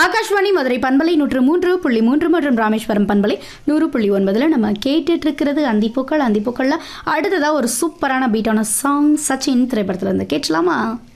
ஆகாஷ்வாணி மதுரை பண்பலை 103.3 மற்றும் ராமேஸ்வரம் பண்பலை 100.9 நம்ம கேட்டுட்டு இருக்கிறது அந்திப்பூக்கள். அந்திப்பூக்கள்ல அடுத்ததா ஒரு சூப்பரான பீட்டான சாங் சச்சின் திரைப்படத்துல இருந்து கேட்கலாமா?